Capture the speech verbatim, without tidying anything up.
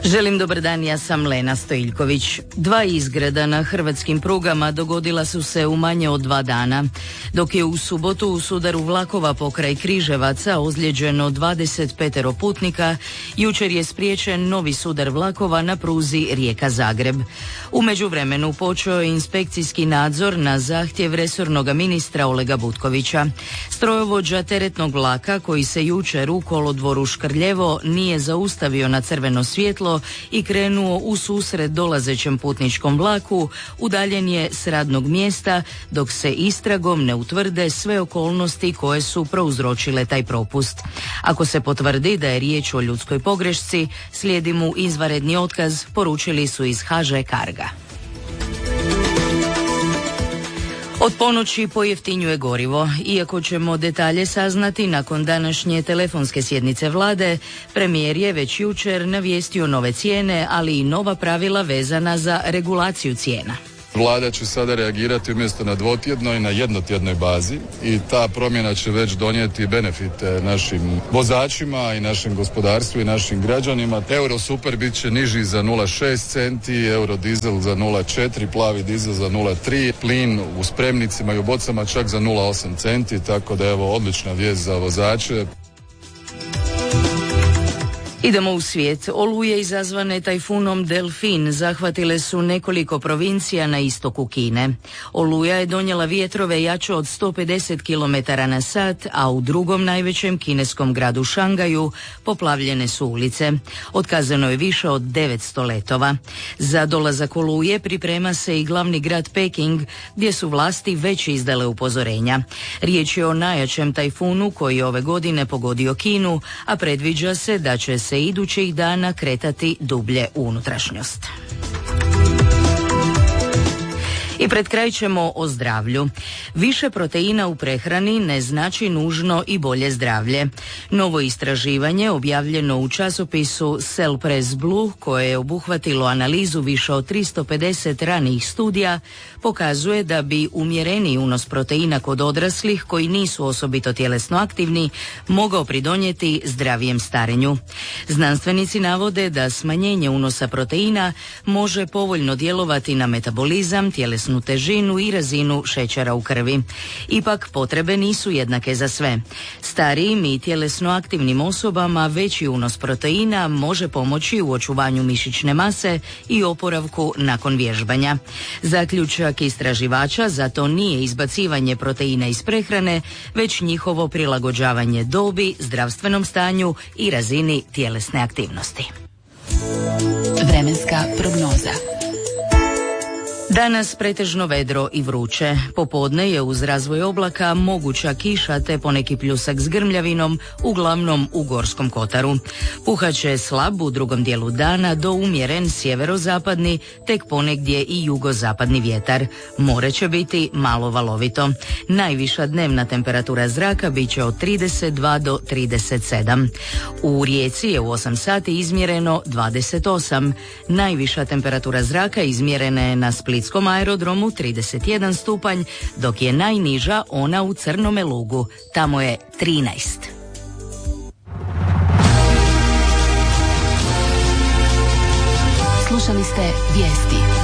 Želim dobar dan, ja sam Lena Stojiljković. Dva izgreda na hrvatskim prugama dogodila su se u manje od dva dana. Dok je u subotu u sudaru vlakova pokraj Križevaca ozlijeđeno dvadeset pet putnika, jučer je spriječen novi sudar vlakova na pruzi Rijeka-Zagreb. U međuvremenu počeo je inspekcijski nadzor na zahtjev resornog ministra Olega Butkovića. Strojovođa teretnog vlaka koji se jučer u kolodvoru Škrljevo nije zaustavio na crveno svjetlo i krenuo u susret dolazećem putničkom vlaku, udaljen je s radnog mjesta dok se istragom ne utvrde sve okolnosti koje su prouzročile taj propust. Ako se potvrdi da je riječ o ljudskoj pogrešci, slijedi mu izvanredni otkaz, poručili su iz ha že Carga. Od ponoći pojeftinjuje gorivo. Iako ćemo detalje saznati nakon današnje telefonske sjednice vlade, premijer je već jučer navijestio nove cijene, ali i nova pravila vezana za regulaciju cijena. Vlada će sada reagirati umjesto na dvotjednoj, na jednotjednoj bazi i ta promjena će već donijeti benefite našim vozačima i našem gospodarstvu i našim građanima. Euro super bit će niži za nula zarez šest centi, euro dizel za nula zarez četiri, plavi dizel za nula zarez tri, plin u spremnicima i u bocama čak za nula zarez osam centi, tako da evo odlična vijest za vozače. Idemo u svijet. Oluje izazvane tajfunom Delfin zahvatile su nekoliko provincija na istoku Kine. Oluja je donijela vjetrove jače od sto pedeset kilometara na sat, a u drugom najvećem kineskom gradu Šangaju poplavljene su ulice. Otkazano je više od devetsto letova. Za dolazak oluje priprema se i glavni grad Peking, gdje su vlasti već izdale upozorenja. Riječ je o najjačem tajfunu koji je ove godine pogodio Kinu, a predviđa se da će se idućih dana kretati dublje u unutrašnjost. I pred kraj ćemo o zdravlju. Više proteina u prehrani ne znači nužno i bolje zdravlje. Novo istraživanje objavljeno u časopisu Cell Press Blue, koje je obuhvatilo analizu više od tristo pedeset ranijih studija, pokazuje da bi umjereniji unos proteina kod odraslih koji nisu osobito tjelesno aktivni mogao pridonijeti zdravijem starenju. Znanstvenici navode da smanjenje unosa proteina može povoljno djelovati na metabolizam, tjelesnu težinu i razinu šećera u krvi. Ipak potrebe nisu jednake za sve. Starijim i tjelesno aktivnim osobama veći unos proteina može pomoći u očuvanju mišićne mase i oporavku nakon vježbanja. Zaključak istraživača zato nije izbacivanje proteina iz prehrane, već njihovo prilagođavanje dobi, zdravstvenom stanju i razini tjelesne aktivnosti. Vremenska prognoza. Danas pretežno vedro i vruće. Popodne je uz razvoj oblaka moguća kiša te poneki pljusak s grmljavinom, uglavnom u Gorskom kotaru. Puhaće slab u drugom dijelu dana do umjeren sjeverozapadni, tek ponegdje i jugozapadni vjetar. More će biti malo valovito. Najviša dnevna temperatura zraka bit će od trideset dva do trideset sedam. U Rijeci je u osam sati izmjereno dvadeset osam. Najviša temperatura zraka izmjerena je na Splitskom aerodromu trideset jedan stupanj, dok je najniža ona u Crnome Lugu, tamo je trinaest. Slušali ste vijesti.